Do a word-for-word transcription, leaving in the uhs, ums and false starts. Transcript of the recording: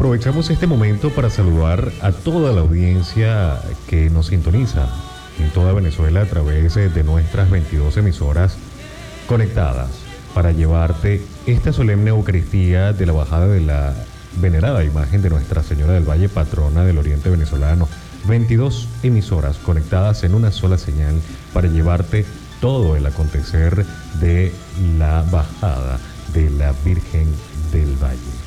Aprovechamos este momento para saludar a toda la audiencia que nos sintoniza en toda Venezuela a través de nuestras veintidós emisoras conectadas para llevarte esta solemne Eucaristía de la bajada de la venerada imagen de Nuestra Señora del Valle, patrona del Oriente venezolano. veintidós emisoras conectadas en una sola señal para llevarte todo el acontecer de la bajada de la Virgen del Valle.